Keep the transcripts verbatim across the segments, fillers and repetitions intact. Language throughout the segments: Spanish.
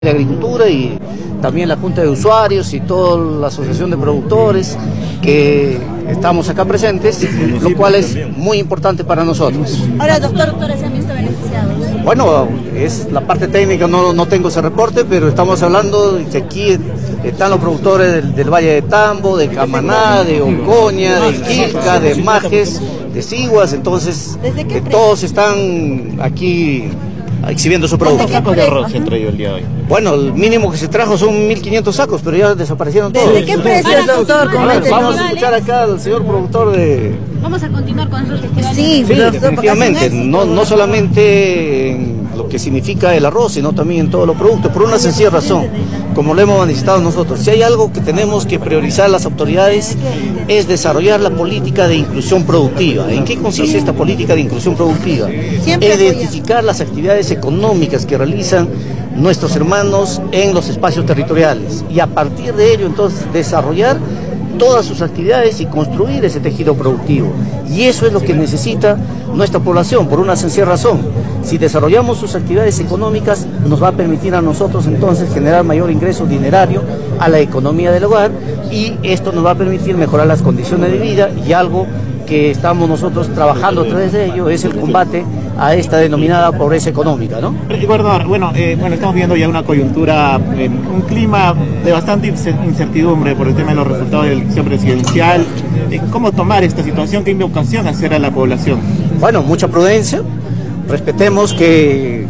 de Agricultura y también la Junta de Usuarios y toda la Asociación de Productores que estamos acá presentes, lo cual es muy importante para nosotros. Ahora, doctor, ¿doctores se han visto beneficiados? Bueno, es la parte técnica, no, no tengo ese reporte, pero estamos hablando de que aquí están los productores del, del Valle de Tambo, de Camaná, de Ocoña, de Quilca, de Majes, de Siguas, entonces eh, todos están aquí exhibiendo su producto. ¿Cuántos sacos de arroz se han traído el día de hoy? Bueno, el mínimo que se trajo son mil quinientos sacos, pero ya desaparecieron todos. ¿Desde qué precio, doctor? A ver, vamos a escuchar acá al señor productor de... Vamos a continuar con esos festivales. Sí, Sí, definitivamente, no, no solamente en lo que significa el arroz, sino también en todos los productos, por una sencilla razón, como lo hemos manifestado nosotros. Si hay algo que tenemos que priorizar las autoridades es desarrollar la política de inclusión productiva. ¿En qué consiste esta política de inclusión productiva? Identificar las actividades económicas que realizan nuestros hermanos en los espacios territoriales y a partir de ello entonces desarrollar todas sus actividades y construir ese tejido productivo. Y eso es lo que necesita nuestra población, por una sencilla razón. Si desarrollamos sus actividades económicas, nos va a permitir a nosotros entonces generar mayor ingreso dinerario a la economía del hogar y esto nos va a permitir mejorar las condiciones de vida y algo que estamos nosotros trabajando a través de ello es el combate a esta denominada pobreza económica, ¿no? Gobernador, bueno, eh, bueno, estamos viendo ya una coyuntura, eh, un clima de bastante incertidumbre por el tema de los resultados de la elección presidencial. Eh, ¿Cómo tomar esta situación? ¿Qué invocación hacer a la población? Bueno, mucha prudencia, respetemos que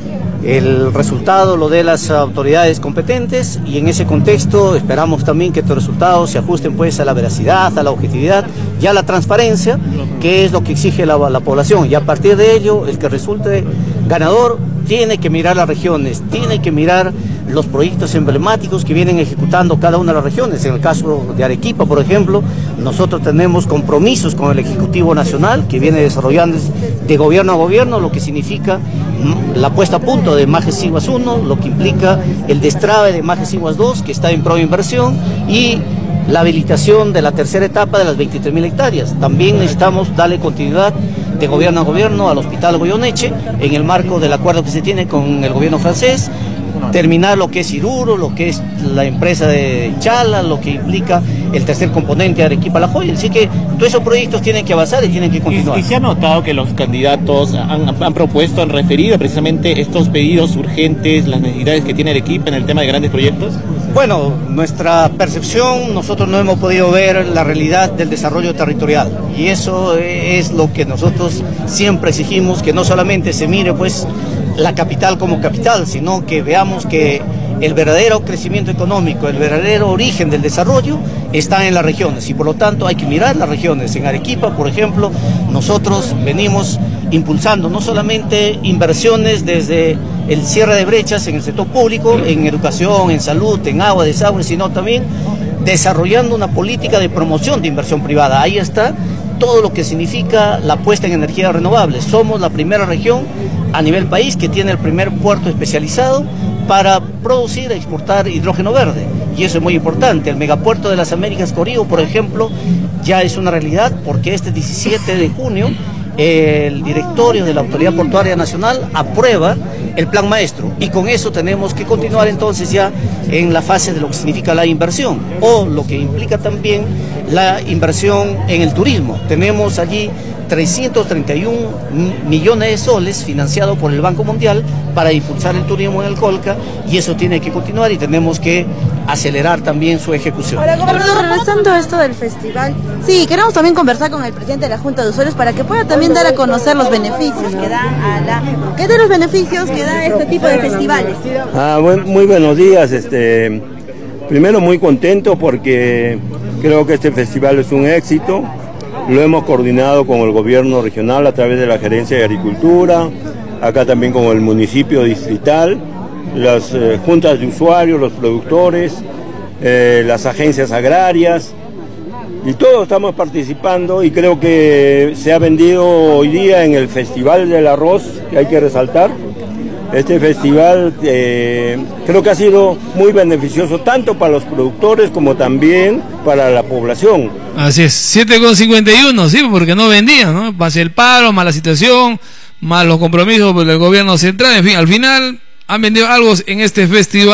el resultado lo de las autoridades competentes y en ese contexto esperamos también que estos resultados se ajusten pues a la veracidad, a la objetividad y a la transparencia, que es lo que exige la, la población, y a partir de ello el que resulte ganador tiene que mirar las regiones, tiene que mirar los proyectos emblemáticos que vienen ejecutando cada una de las regiones. En el caso de Arequipa, por ejemplo, nosotros tenemos compromisos con el Ejecutivo Nacional que viene desarrollando de gobierno a gobierno, lo que significa la puesta a punto de Majes Siguas uno, lo que implica el destrave de Majes Siguas dos, que está en pro inversión, y la habilitación de la tercera etapa de las veintitrés mil hectáreas. También necesitamos darle continuidad de gobierno a gobierno al Hospital Goyeneche en el marco del acuerdo que se tiene con el gobierno francés, terminar lo que es Iruro, lo que es la empresa de Chala, lo que implica el tercer componente de Arequipa La Joya. Así que todos esos proyectos tienen que avanzar y tienen que continuar. ¿Y, y se ha notado que los candidatos han, han propuesto, han referido precisamente estos pedidos urgentes, las necesidades que tiene Arequipa en el tema de grandes proyectos? Bueno, nuestra percepción, nosotros no hemos podido ver la realidad del desarrollo territorial y eso es lo que nosotros siempre exigimos, que no solamente se mire pues la capital como capital, sino que veamos que el verdadero crecimiento económico, el verdadero origen del desarrollo está en las regiones y por lo tanto hay que mirar las regiones. En Arequipa, por ejemplo, nosotros venimos impulsando no solamente inversiones desde el cierre de brechas en el sector público, en educación, en salud, en agua, desagüe, sino también desarrollando una política de promoción de inversión privada. Ahí está todo lo que significa la puesta en energías renovables. Somos la primera región a nivel país que tiene el primer puerto especializado para producir e exportar hidrógeno verde. Y eso es muy importante. El megapuerto de las Américas Corío, por ejemplo, ya es una realidad porque este diecisiete de junio el directorio de la Autoridad Portuaria Nacional aprueba el plan maestro y con eso tenemos que continuar entonces ya en la fase de lo que significa la inversión o lo que implica también la inversión en el turismo. Tenemos allí trescientos treinta y un millones de soles financiados por el Banco Mundial para impulsar el turismo en el Colca y eso tiene que continuar y tenemos que acelerar también su ejecución. Ahora, gobernador, regresando a esto del festival, sí, queremos también conversar con el presidente de la Junta de Usuarios para que pueda también dar a conocer los beneficios que da a la... ¿Qué de los beneficios que da este tipo de festivales? Ah, buen, muy buenos días, este, primero muy contento porque creo que este festival es un éxito. Lo hemos coordinado con el gobierno regional a través de la Gerencia de Agricultura, acá también con el municipio distrital, las eh, juntas de usuarios, los productores, eh, las agencias agrarias, y todos estamos participando y creo que se ha vendido hoy día en el Festival del Arroz, que hay que resaltar. Este festival eh, creo que ha sido muy beneficioso tanto para los productores como también para la población. Así es, siete con cincuenta y uno, sí, porque no vendían, ¿no? Pase el paro, mala situación, malos compromisos del gobierno central, en fin, al final han vendido algo en este festival.